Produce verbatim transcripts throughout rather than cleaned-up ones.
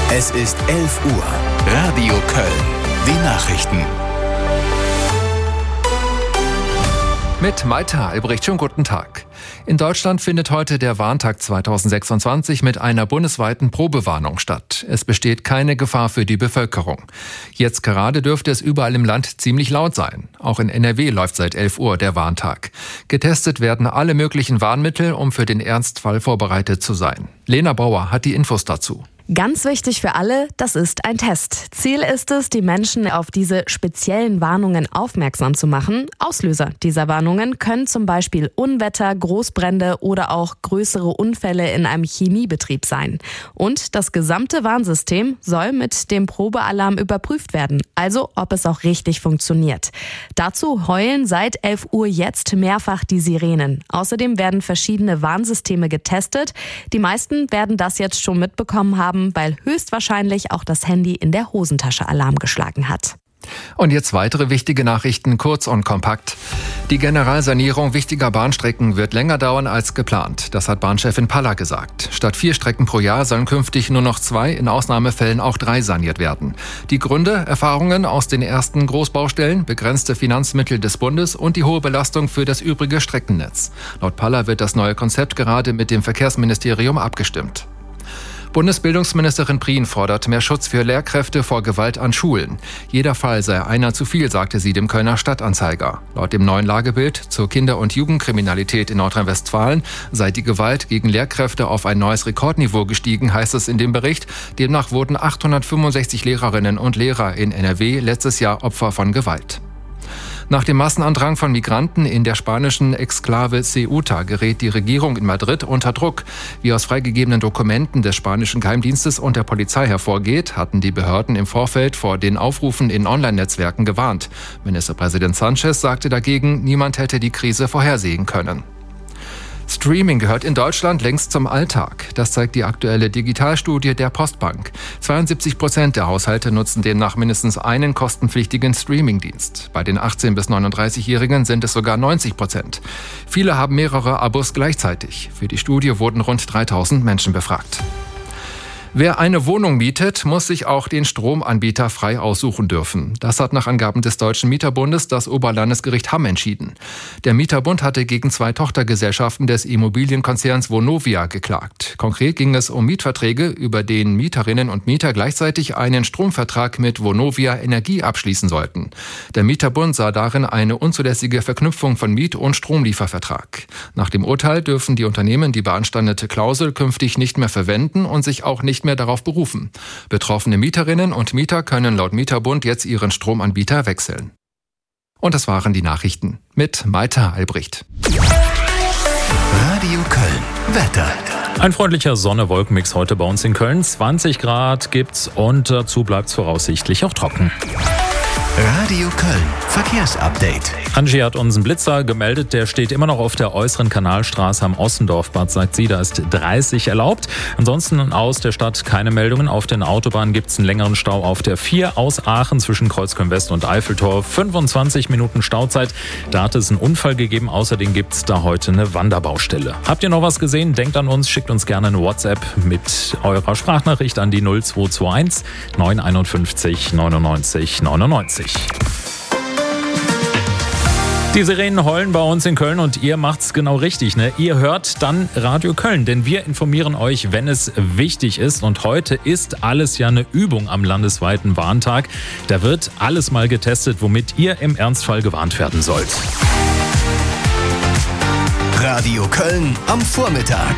Es ist elf Uhr. Radio Köln. Die Nachrichten. Mit Maita Albrecht, schönen guten Tag. In Deutschland findet heute der Warntag zweitausendsechsundzwanzig mit einer bundesweiten Probewarnung statt. Es besteht keine Gefahr für die Bevölkerung. Jetzt gerade dürfte es überall im Land ziemlich laut sein. Auch in N R W läuft seit elf Uhr der Warntag. Getestet werden alle möglichen Warnmittel, um für den Ernstfall vorbereitet zu sein. Lena Bauer hat die Infos dazu. Ganz wichtig für alle, das ist ein Test. Ziel ist es, die Menschen auf diese speziellen Warnungen aufmerksam zu machen. Auslöser dieser Warnungen können zum Beispiel Unwetter, Großbrände oder auch größere Unfälle in einem Chemiebetrieb sein. Und das gesamte Warnsystem soll mit dem Probealarm überprüft werden, also ob es auch richtig funktioniert. Dazu heulen seit elf Uhr jetzt mehrfach die Sirenen. Außerdem werden verschiedene Warnsysteme getestet. Die meisten werden das jetzt schon mitbekommen haben, weil höchstwahrscheinlich auch das Handy in der Hosentasche Alarm geschlagen hat. Und jetzt weitere wichtige Nachrichten, kurz und kompakt. Die Generalsanierung wichtiger Bahnstrecken wird länger dauern als geplant. Das hat Bahnchefin Paller gesagt. Statt vier Strecken pro Jahr sollen künftig nur noch zwei, in Ausnahmefällen auch drei saniert werden. Die Gründe, Erfahrungen aus den ersten Großbaustellen, begrenzte Finanzmittel des Bundes und die hohe Belastung für das übrige Streckennetz. Laut Paller wird das neue Konzept gerade mit dem Verkehrsministerium abgestimmt. Bundesbildungsministerin Prien fordert mehr Schutz für Lehrkräfte vor Gewalt an Schulen. Jeder Fall sei einer zu viel, sagte sie dem Kölner Stadtanzeiger. Laut dem neuen Lagebild zur Kinder- und Jugendkriminalität in Nordrhein-Westfalen sei die Gewalt gegen Lehrkräfte auf ein neues Rekordniveau gestiegen, heißt es in dem Bericht. Demnach wurden achthundertfünfundsechzig Lehrerinnen und Lehrer in N R W letztes Jahr Opfer von Gewalt. Nach dem Massenandrang von Migranten in der spanischen Exklave Ceuta gerät die Regierung in Madrid unter Druck. Wie aus freigegebenen Dokumenten des spanischen Geheimdienstes und der Polizei hervorgeht, hatten die Behörden im Vorfeld vor den Aufrufen in Online-Netzwerken gewarnt. Ministerpräsident Sánchez sagte dagegen, niemand hätte die Krise vorhersehen können. Streaming gehört in Deutschland längst zum Alltag. Das zeigt die aktuelle Digitalstudie der Postbank. zweiundsiebzig Prozent der Haushalte nutzen demnach mindestens einen kostenpflichtigen Streamingdienst. Bei den achtzehn- bis neununddreißigjährigen sind es sogar neunzig Prozent. Viele haben mehrere Abos gleichzeitig. Für die Studie wurden rund dreitausend Menschen befragt. Wer eine Wohnung mietet, muss sich auch den Stromanbieter frei aussuchen dürfen. Das hat nach Angaben des Deutschen Mieterbundes das Oberlandesgericht Hamm entschieden. Der Mieterbund hatte gegen zwei Tochtergesellschaften des Immobilienkonzerns Vonovia geklagt. Konkret ging es um Mietverträge, über denen Mieterinnen und Mieter gleichzeitig einen Stromvertrag mit Vonovia Energie abschließen sollten. Der Mieterbund sah darin eine unzulässige Verknüpfung von Miet- und Stromliefervertrag. Nach dem Urteil dürfen die Unternehmen die beanstandete Klausel künftig nicht mehr verwenden und sich auch nicht mehr darauf berufen. Betroffene Mieterinnen und Mieter können laut Mieterbund jetzt ihren Stromanbieter wechseln. Und das waren die Nachrichten mit Maita Albrecht. Radio Köln. Wetter. Ein freundlicher Sonne-Wolkenmix heute bei uns in Köln. zwanzig Grad gibt's und dazu bleibt's voraussichtlich auch trocken. Radio Köln. Verkehrsupdate. Angie hat uns einen Blitzer gemeldet, der steht immer noch auf der äußeren Kanalstraße am Ossendorfbad, sagt sie, da ist dreißig erlaubt. Ansonsten aus der Stadt keine Meldungen. Auf den Autobahnen gibt es einen längeren Stau auf der vier aus Aachen zwischen Kreuzköln West und Eiffeltor. fünfundzwanzig Minuten Stauzeit. Da hat es einen Unfall gegeben. Außerdem gibt es da heute eine Wanderbaustelle. Habt ihr noch was gesehen? Denkt an uns, schickt uns gerne eine WhatsApp mit eurer Sprachnachricht an die null zwei zwei eins neun fünf eins neunundneunzig neunundneunzig. Die Sirenen heulen bei uns in Köln und ihr macht's genau richtig, ne? Ihr hört dann Radio Köln, denn wir informieren euch, wenn es wichtig ist. Und heute ist alles ja eine Übung am landesweiten Warntag. Da wird alles mal getestet, womit ihr im Ernstfall gewarnt werden sollt. Radio Köln am Vormittag.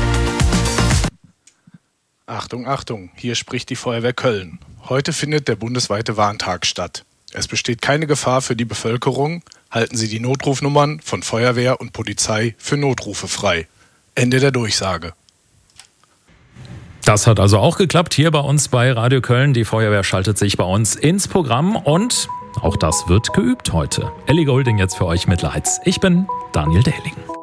Achtung, Achtung, hier spricht die Feuerwehr Köln. Heute findet der bundesweite Warntag statt. Es besteht keine Gefahr für die Bevölkerung. Halten Sie die Notrufnummern von Feuerwehr und Polizei für Notrufe frei. Ende der Durchsage. Das hat also auch geklappt hier bei uns bei Radio Köln. Die Feuerwehr schaltet sich bei uns ins Programm und auch das wird geübt heute. Ellie Golding jetzt für euch mit Lights. Ich bin Daniel Dehling.